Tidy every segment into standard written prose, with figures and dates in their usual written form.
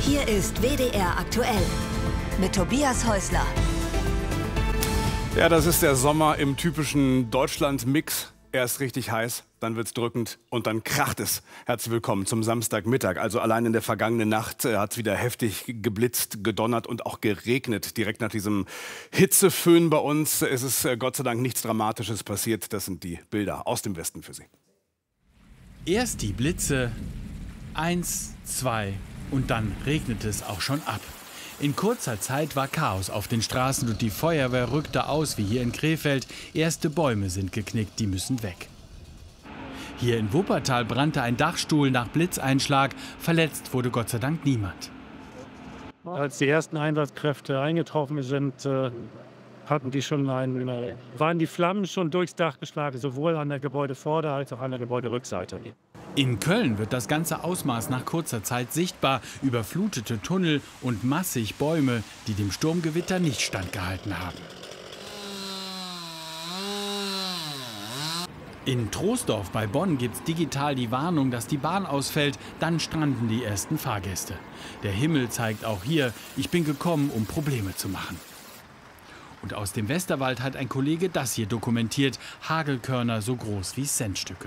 Hier ist WDR aktuell mit Tobias Häusler. Ja, das ist der Sommer im typischen Deutschland-Mix. Erst richtig heiß, dann wird's drückend und dann kracht es. Herzlich willkommen zum Samstagmittag. Also allein in der vergangenen Nacht hat es wieder heftig geblitzt, gedonnert und auch geregnet. Direkt nach diesem Hitzeföhn bei uns ist es Gott sei Dank nichts Dramatisches passiert. Das sind die Bilder aus dem Westen für Sie. Erst die Blitze, 1, 2 und dann regnete es auch schon ab. In kurzer Zeit war Chaos auf den Straßen und die Feuerwehr rückte aus, wie hier in Krefeld. Erste Bäume sind geknickt, die müssen weg. Hier in Wuppertal brannte ein Dachstuhl nach Blitzeinschlag. Verletzt wurde Gott sei Dank niemand. Als die ersten Einsatzkräfte eingetroffen sind, waren die Flammen schon durchs Dach geschlagen, sowohl an der Gebäudevorder- als auch an der Gebäuderückseite. In Köln wird das ganze Ausmaß nach kurzer Zeit sichtbar. Überflutete Tunnel und massig Bäume, die dem Sturmgewitter nicht standgehalten haben. In Troisdorf bei Bonn gibt's digital die Warnung, dass die Bahn ausfällt. Dann stranden die ersten Fahrgäste. Der Himmel zeigt auch hier, ich bin gekommen, um Probleme zu machen. Und aus dem Westerwald hat ein Kollege das hier dokumentiert. Hagelkörner so groß wie Centstücke.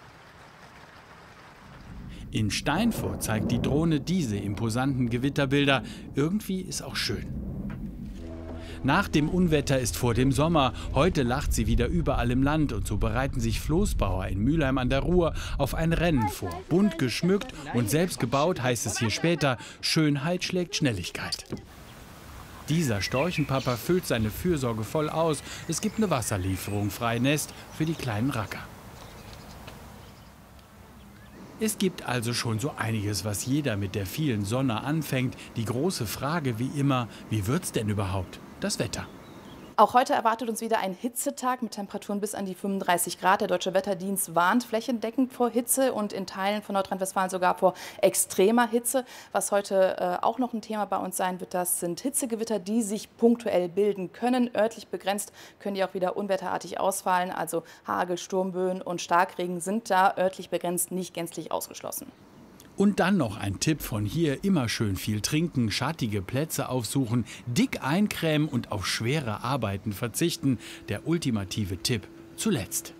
In Steinfurt zeigt die Drohne diese imposanten Gewitterbilder. Irgendwie ist auch schön. Nach dem Unwetter ist vor dem Sommer. Heute lacht sie wieder überall im Land. Und so bereiten sich Floßbauer in Mülheim an der Ruhr auf ein Rennen vor. Bunt geschmückt und selbst gebaut, heißt es hier später. Schönheit schlägt Schnelligkeit. Dieser Storchenpapa füllt seine Fürsorge voll aus. Es gibt eine Wasserlieferung, Freinest für die kleinen Racker. Es gibt also schon so einiges, was jeder mit der vielen Sonne anfängt. Die große Frage wie immer, wie wird's denn überhaupt? Das Wetter. Auch heute erwartet uns wieder ein Hitzetag mit Temperaturen bis an die 35 Grad. Der Deutsche Wetterdienst warnt flächendeckend vor Hitze und in Teilen von Nordrhein-Westfalen sogar vor extremer Hitze. Was heute auch noch ein Thema bei uns sein wird, das sind Hitzegewitter, die sich punktuell bilden können. Örtlich begrenzt können die auch wieder unwetterartig ausfallen. Also Hagel, Sturmböen und Starkregen sind da örtlich begrenzt nicht gänzlich ausgeschlossen. Und dann noch ein Tipp von hier, immer schön viel trinken, schattige Plätze aufsuchen, dick eincremen und auf schwere Arbeiten verzichten. Der ultimative Tipp zuletzt.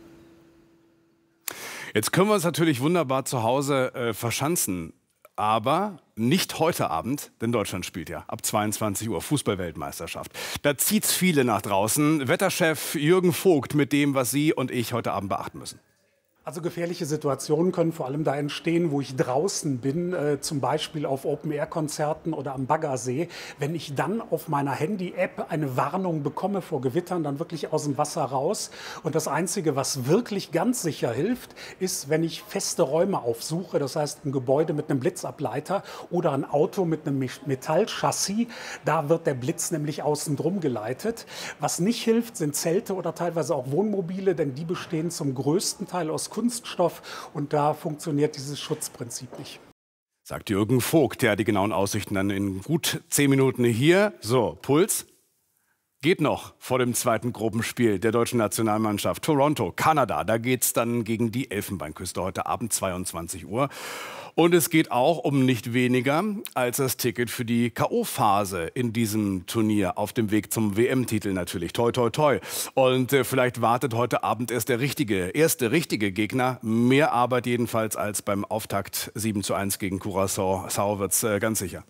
Jetzt können wir uns natürlich wunderbar zu Hause verschanzen. Aber nicht heute Abend, denn Deutschland spielt ja ab 22 Uhr Fußball-Weltmeisterschaft. Da zieht's viele nach draußen. Wetterchef Jürgen Vogt mit dem, was Sie und ich heute Abend beachten müssen. Also gefährliche Situationen können vor allem da entstehen, wo ich draußen bin, zum Beispiel auf Open-Air-Konzerten oder am Baggersee. Wenn ich dann auf meiner Handy-App eine Warnung bekomme vor Gewittern, dann wirklich aus dem Wasser raus. Und das Einzige, was wirklich ganz sicher hilft, ist, wenn ich feste Räume aufsuche, das heißt ein Gebäude mit einem Blitzableiter oder ein Auto mit einem Metallchassis. Da wird der Blitz nämlich außen drum geleitet. Was nicht hilft, sind Zelte oder teilweise auch Wohnmobile, denn die bestehen zum größten Teil aus Kunststoff und da funktioniert dieses Schutzprinzip nicht. Sagt Jürgen Vogt, ja, die genauen Aussichten dann in gut 10 Minuten hier. So, Puls geht noch vor dem zweiten Gruppenspiel der deutschen Nationalmannschaft. Toronto, Kanada, da geht's dann gegen die Elfenbeinküste heute Abend 22 Uhr. Und es geht auch um nicht weniger als das Ticket für die K.O.-Phase in diesem Turnier. Auf dem Weg zum WM-Titel natürlich. Toi, toi, toi. Und vielleicht wartet heute Abend erst der erste richtige Gegner. Mehr Arbeit jedenfalls als beim Auftakt 7:1 gegen Curaçao wird's ganz sicher.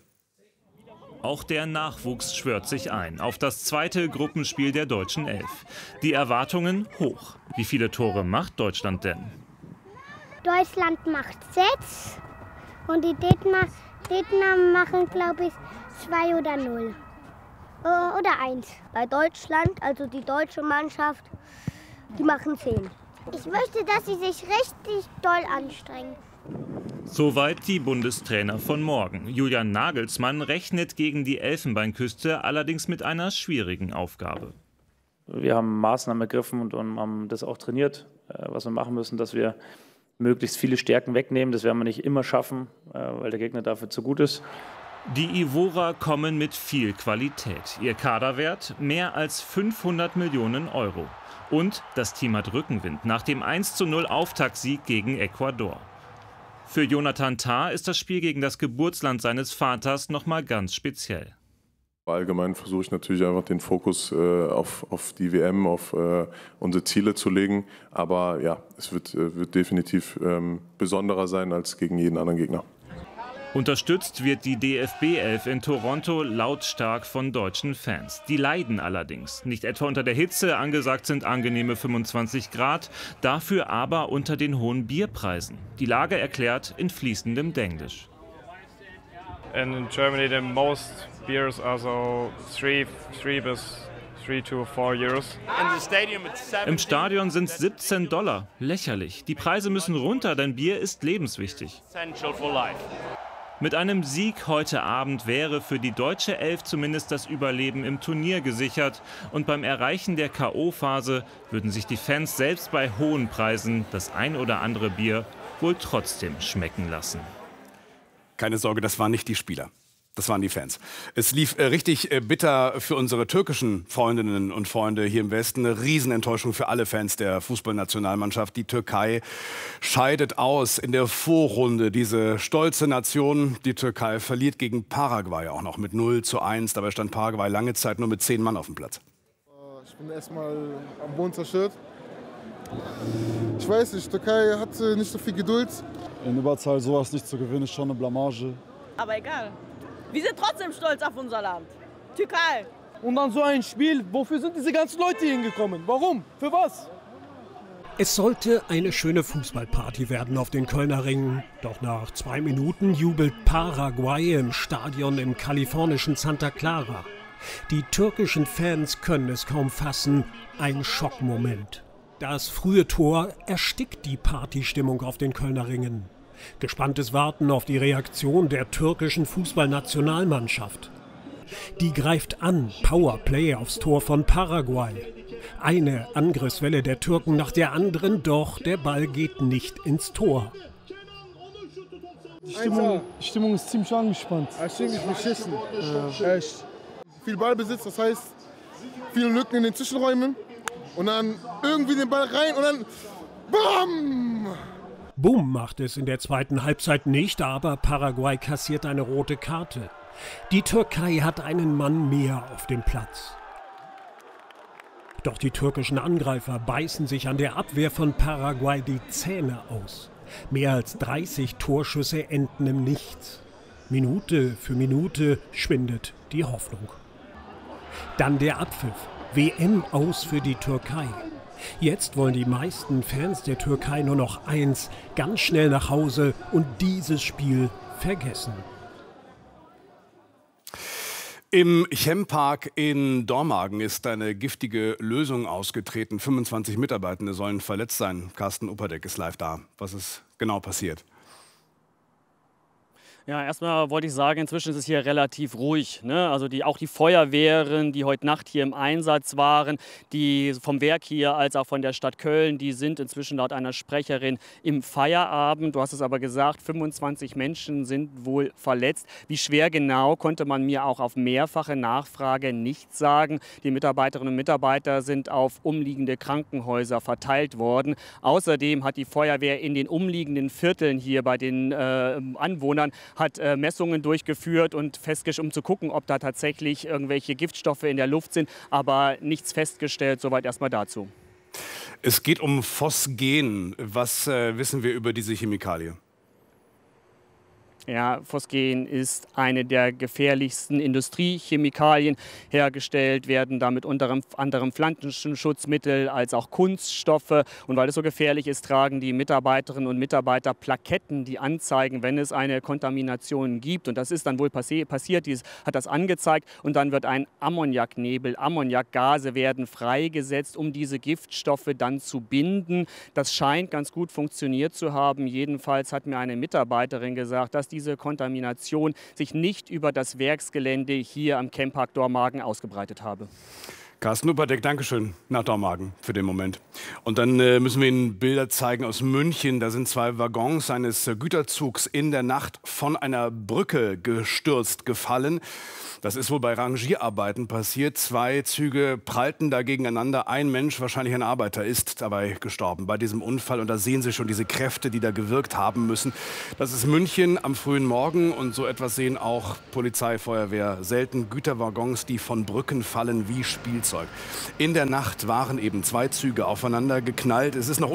Auch der Nachwuchs schwört sich ein auf das zweite Gruppenspiel der deutschen Elf. Die Erwartungen hoch. Wie viele Tore macht Deutschland denn? Deutschland macht 6 und die Gegner machen, glaube ich, 2 oder 0. Oder 1. Bei Deutschland, also die deutsche Mannschaft, die machen 10. Ich möchte, dass sie sich richtig doll anstrengen. Soweit die Bundestrainer von morgen. Julian Nagelsmann rechnet gegen die Elfenbeinküste allerdings mit einer schwierigen Aufgabe. Wir haben Maßnahmen ergriffen und haben das auch trainiert, was wir machen müssen, dass wir möglichst viele Stärken wegnehmen. Das werden wir nicht immer schaffen, weil der Gegner dafür zu gut ist. Die Ivorer kommen mit viel Qualität. Ihr Kaderwert mehr als 500 Millionen Euro. Und das Team hat Rückenwind nach dem 1:0 Auftaktsieg gegen Ecuador. Für Jonathan Tah ist das Spiel gegen das Geburtsland seines Vaters nochmal ganz speziell. Allgemein versuche ich natürlich einfach den Fokus auf die WM, auf unsere Ziele zu legen. Aber ja, es wird definitiv besonderer sein als gegen jeden anderen Gegner. Unterstützt wird die DFB-11 in Toronto lautstark von deutschen Fans. Die leiden allerdings. Nicht etwa unter der Hitze, angesagt sind angenehme 25 Grad, dafür aber unter den hohen Bierpreisen. Die Lage erklärt in fließendem Denglisch. And in Germany the most beers are so 3 to 4 euros. Im Stadion sind es $17. Lächerlich. Die Preise müssen runter, denn Bier ist lebenswichtig. Mit einem Sieg heute Abend wäre für die deutsche Elf zumindest das Überleben im Turnier gesichert. Und beim Erreichen der K.O.-Phase würden sich die Fans selbst bei hohen Preisen das ein oder andere Bier wohl trotzdem schmecken lassen. Keine Sorge, das waren nicht die Spieler. Das waren die Fans. Es lief richtig bitter für unsere türkischen Freundinnen und Freunde hier im Westen. Eine Riesenenttäuschung für alle Fans der Fußballnationalmannschaft. Die Türkei scheidet aus in der Vorrunde. Diese stolze Nation, die Türkei, verliert gegen Paraguay auch noch mit 0:1. Dabei stand Paraguay lange Zeit nur mit 10 Mann auf dem Platz. Ich bin erstmal am Boden zerstört. Ich weiß nicht, die Türkei hatte nicht so viel Geduld. In Überzahl sowas nicht zu gewinnen, ist schon eine Blamage. Aber egal. Wir sind trotzdem stolz auf unser Land. Türkei. Und dann so ein Spiel, wofür sind diese ganzen Leute hier hingekommen? Warum? Für was? Es sollte eine schöne Fußballparty werden auf den Kölner Ringen. Doch nach 2 Minuten jubelt Paraguay im Stadion im kalifornischen Santa Clara. Die türkischen Fans können es kaum fassen. Ein Schockmoment. Das frühe Tor erstickt die Partystimmung auf den Kölner Ringen. Gespanntes Warten auf die Reaktion der türkischen Fußballnationalmannschaft. Die greift an, Powerplay aufs Tor von Paraguay. Eine Angriffswelle der Türken nach der anderen, doch der Ball geht nicht ins Tor. Die Stimmung ist ziemlich angespannt. Ziemlich beschissen. Echt. Viel Ballbesitz, das heißt viele Lücken in den Zwischenräumen. Und dann irgendwie den Ball rein und dann BAM! Boom macht es in der zweiten Halbzeit nicht, aber Paraguay kassiert eine rote Karte. Die Türkei hat einen Mann mehr auf dem Platz. Doch die türkischen Angreifer beißen sich an der Abwehr von Paraguay die Zähne aus. Mehr als 30 Torschüsse enden im Nichts. Minute für Minute schwindet die Hoffnung. Dann der Abpfiff. WM aus für die Türkei. Jetzt wollen die meisten Fans der Türkei nur noch eins: ganz schnell nach Hause und dieses Spiel vergessen. Im Chempark in Dormagen ist eine giftige Lösung ausgetreten. 25 Mitarbeitende sollen verletzt sein. Carsten Upperdeck ist live da. Was ist genau passiert? Ja, erstmal wollte ich sagen, inzwischen ist es hier relativ ruhig, ne? Also auch die Feuerwehren, die heute Nacht hier im Einsatz waren, die vom Werk hier als auch von der Stadt Köln, die sind inzwischen laut einer Sprecherin im Feierabend. Du hast es aber gesagt, 25 Menschen sind wohl verletzt. Wie schwer genau, konnte man mir auch auf mehrfache Nachfrage nicht sagen. Die Mitarbeiterinnen und Mitarbeiter sind auf umliegende Krankenhäuser verteilt worden. Außerdem hat die Feuerwehr in den umliegenden Vierteln hier bei den Anwohnern hat Messungen durchgeführt und um zu gucken, ob da tatsächlich irgendwelche Giftstoffe in der Luft sind, aber nichts festgestellt. Soweit erstmal dazu. Es geht um Phosgen. Was wissen wir über diese Chemikalie? Ja, Phosgen ist eine der gefährlichsten Industriechemikalien. Hergestellt werden damit unter anderem Pflanzenschutzmittel als auch Kunststoffe. Und weil es so gefährlich ist, tragen die Mitarbeiterinnen und Mitarbeiter Plaketten, die anzeigen, wenn es eine Kontamination gibt. Und das ist dann wohl passiert. Dies hat das angezeigt. Und dann wird ein Ammoniaknebel, Ammoniakgase werden freigesetzt, um diese Giftstoffe dann zu binden. Das scheint ganz gut funktioniert zu haben. Jedenfalls hat mir eine Mitarbeiterin gesagt, dass diese Kontamination sich nicht über das Werksgelände hier am Chempark Dormagen ausgebreitet habe. Carsten Luperdeck, Dankeschön nach Dormagen für den Moment. Und dann müssen wir Ihnen Bilder zeigen aus München. Da sind 2 Waggons eines Güterzugs in der Nacht von einer Brücke gestürzt gefallen. Das ist wohl bei Rangierarbeiten passiert. 2 Züge prallten da gegeneinander. Ein Mensch, wahrscheinlich ein Arbeiter, ist dabei gestorben bei diesem Unfall. Und da sehen Sie schon diese Kräfte, die da gewirkt haben müssen. Das ist München am frühen Morgen. Und so etwas sehen auch Polizei, Feuerwehr selten. Güterwaggons, die von Brücken fallen wie Spielzeug. In der Nacht waren eben 2 Züge aufeinander geknallt. Es ist noch